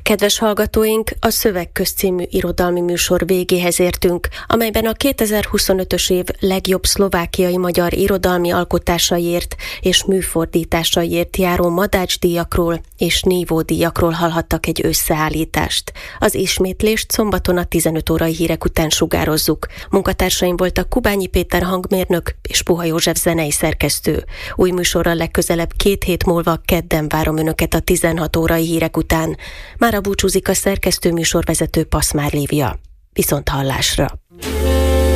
Kedves hallgatóink, a Szövegköz című irodalmi műsor végéhez értünk, amelyben a 2025-ös év legjobb szlovákiai magyar irodalmi alkotásaiért és műfordításaiért járó Madács-díjakról és Nívó-díjakról hallhattak egy összeállítást. Az ismétlést szombaton a 15 órai hírek után sugározzuk. Munkatársaim voltak Kubányi Péter hangmérnök és Puha József zenei szerkesztő. Új műsorral legközelebb 2 hét múlva kedden várom önöket a 16 órai hírek után. Mára búcsúzik a szerkesztő műsorvezető Paszmár Lívia. Viszont hallásra!